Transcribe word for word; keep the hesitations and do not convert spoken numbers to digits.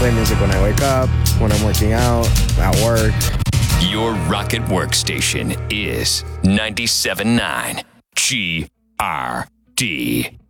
play music when I wake up, when I'm working out, at work. Your Rocket Workstation is ninety-seven point nine G R D.